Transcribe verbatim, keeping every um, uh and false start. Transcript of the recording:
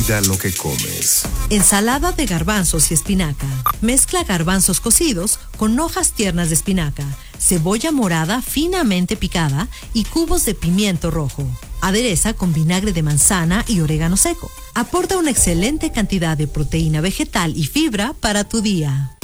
Cuida lo que comes. Ensalada de garbanzos y espinaca. Mezcla garbanzos cocidos con hojas tiernas de espinaca, cebolla morada finamente picada y cubos de pimiento rojo. Adereza con vinagre de manzana y orégano seco. Aporta una excelente cantidad de proteína vegetal y fibra para tu día.